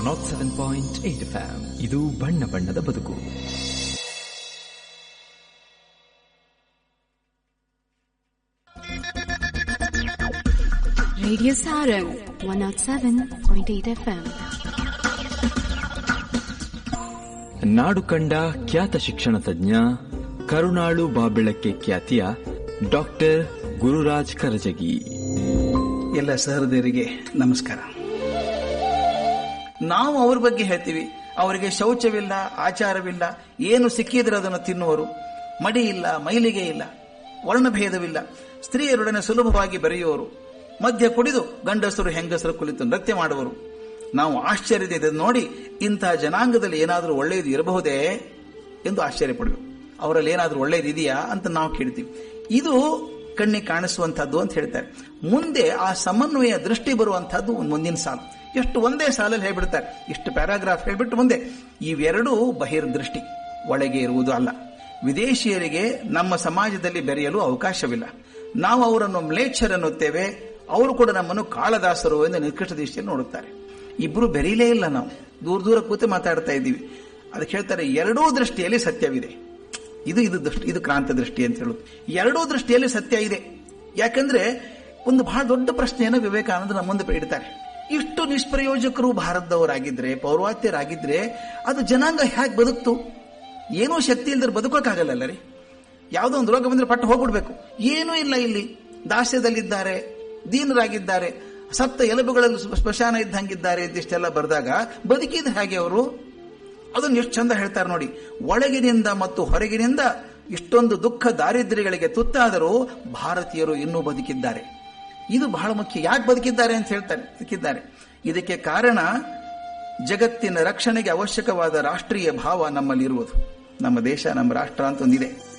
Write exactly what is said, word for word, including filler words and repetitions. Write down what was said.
Not seven point eight F M. ಇದು ಬಣ್ಣ ಬಣ್ಣದ ಬದುಕು. Radio Sarang one not seven point eight F M. ನಾಡು ಕಂಡ ಖ್ಯಾತ ಶಿಕ್ಷಣ ತಜ್ಞ, ಕರುಣಾಳು ಬಾಬೆಳಕ್ಕೆ ಖ್ಯಾತಿಯ ಡಾಕ್ಟರ್ ಗುರುರಾಜ್ ಕರಜಗಿ. ಎಲ್ಲ ಸಹೃದಯರಿಗೆ ನಮಸ್ಕಾರ. ನಾವು ಅವ್ರ ಬಗ್ಗೆ ಹೇಳ್ತೀವಿ, ಅವರಿಗೆ ಶೌಚವಿಲ್ಲ, ಆಚಾರವಿಲ್ಲ, ಏನು ಸಿಕ್ಕಿದ್ರೆ ಅದನ್ನು ತಿನ್ನುವರು, ಮಡಿ ಇಲ್ಲ, ಮೈಲಿಗೆ ಇಲ್ಲ, ವರ್ಣಭೇದವಿಲ್ಲ, ಸ್ತ್ರೀಯರೊಡನೆ ಸುಲಭವಾಗಿ ಬೆರೆಯುವರು, ಮದ್ಯ ಕುಡಿದು ಗಂಡಸರು ಹೆಂಗಸರು ಕುಳಿತು ನೃತ್ಯ ಮಾಡುವರು. ನಾವು ಆಶ್ಚರ್ಯದಿಂದ ನೋಡಿ ಇಂತಹ ಜನಾಂಗದಲ್ಲಿ ಏನಾದರೂ ಒಳ್ಳೆಯದು ಇರಬಹುದೇ ಎಂದು ಆಶ್ಚರ್ಯ ಪಡಬೇಕು. ಅವರಲ್ಲಿ ಏನಾದರೂ ಒಳ್ಳೆಯದು ಇದೆಯಾ ಅಂತ ನಾವು ಕೇಳ್ತೀವಿ. ಇದು ಕಣ್ಣಿಗೆ ಕಾಣಿಸುವಂತಹದ್ದು ಅಂತ ಹೇಳ್ತಾರೆ. ಮುಂದೆ ಆ ಸಮನ್ವಯ ದೃಷ್ಟಿ ಬರುವಂತಹದ್ದು ಮುಂದಿನ ಸಾಲು. ಎಷ್ಟು ಒಂದೇ ಸಾಲಲ್ಲಿ ಹೇಳ್ಬಿಡ್ತಾರೆ, ಇಷ್ಟು ಪ್ಯಾರಾಗ್ರಾಫ್ ಹೇಳ್ಬಿಟ್ಟು ಮುಂದೆ ಇವೆರಡೂ ಬಹಿರ್ದೃಷ್ಟಿ, ಒಳಗೆ ಇರುವುದು ಅಲ್ಲ. ವಿದೇಶಿಯರಿಗೆ ನಮ್ಮ ಸಮಾಜದಲ್ಲಿ ಬೆರೆಯಲು ಅವಕಾಶವಿಲ್ಲ. ನಾವು ಅವರನ್ನು ಮ್ಲೇಚ್ಛರನ್ನುತ್ತೇವೆ, ಅವರು ಕೂಡ ನಮ್ಮನ್ನು ಕಾಳದಾಸರು ಎಂದು ನಿಕೃಷ್ಟ ದೃಷ್ಟಿಯಲ್ಲಿ ನೋಡುತ್ತಾರೆ. ಇಬ್ರು ಬೆರೀಲೇ ಇಲ್ಲ, ನಾವು ದೂರ ದೂರ ಕೂತು ಮಾತಾಡ್ತಾ ಇದ್ದೀವಿ. ಅದಕ್ಕೆ ಹೇಳ್ತಾರೆ ಎರಡೂ ದೃಷ್ಟಿಯಲ್ಲಿ ಸತ್ಯವಿದೆ. ಇದು ಇದು ದೃಷ್ಟಿ, ಇದು ಕ್ರಾಂತ ದೃಷ್ಟಿ ಅಂತ ಹೇಳುದು. ಎರಡೂ ದೃಷ್ಟಿಯಲ್ಲಿ ಸತ್ಯ ಇದೆ. ಯಾಕಂದ್ರೆ ಒಂದು ಬಹಳ ದೊಡ್ಡ ಪ್ರಶ್ನೆಯನ್ನು ವಿವೇಕಾನಂದ ನಮ್ಮ ಮುಂದೆ ಇಡ್ತಾರೆ. ಇಷ್ಟು ನಿಷ್ಪ್ರಯೋಜಕರು ಭಾರತದವರಾಗಿದ್ರೆ, ಪೌರ್ವಾತ್ಯರಾಗಿದ್ರೆ ಅದು ಜನಾಂಗ ಹೇಗೆ ಬದುಕ್ತು? ಏನೂ ಶಕ್ತಿ ಇಲ್ದ್ರೆ ಬದುಕೋಕ್ಕಾಗಲ್ಲ ರೀ. ಯಾವುದೋ ಒಂದು ರೋಗ ಬಂದ್ರೆ ಪಟ್ಟು ಹೋಗ್ಬಿಡ್ಬೇಕು. ಏನೂ ಇಲ್ಲ, ಇಲ್ಲಿ ದಾಸ್ಯದಲ್ಲಿದ್ದಾರೆ, ದೀನರಾಗಿದ್ದಾರೆ, ಸತ್ತ ಎಲುಬುಗಳಲ್ಲಿ ಸ್ಮಶಾನ ಇದ್ದಂಗಿದ್ದಾರೆ ಇದಿಷ್ಟೆಲ್ಲ ಬರೆದಾಗ ಬದುಕಿದ ಹಾಗೆ ಅವರು ಅದನ್ನು ಎಷ್ಟು ಚಂದ ಹೇಳ್ತಾರೆ ನೋಡಿ. ಒಳಗಿನಿಂದ ಮತ್ತು ಹೊರಗಿನಿಂದ ಇಷ್ಟೊಂದು ದುಃಖ ದಾರಿದ್ರ್ಯಗಳಿಗೆ ತುತ್ತಾದರೂ ಭಾರತೀಯರು ಇನ್ನೂ ಬದುಕಿದ್ದಾರೆ. ಇದು ಬಹಳ ಮುಖ್ಯ. ಯಾಕೆ ಬದುಕಿದ್ದಾರೆ ಅಂತ ಹೇಳ್ತಾರೆ, ಬದುಕಿದ್ದಾರೆ. ಇದಕ್ಕೆ ಕಾರಣ ಜಗತ್ತಿನ ರಕ್ಷಣೆಗೆ ಅವಶ್ಯಕವಾದ ರಾಷ್ಟ್ರೀಯ ಭಾವ ನಮ್ಮಲ್ಲಿರುವುದು. ನಮ್ಮ ದೇಶ, ನಮ್ಮ ರಾಷ್ಟ್ರ ಅಂತ ಒಂದಿದೆ.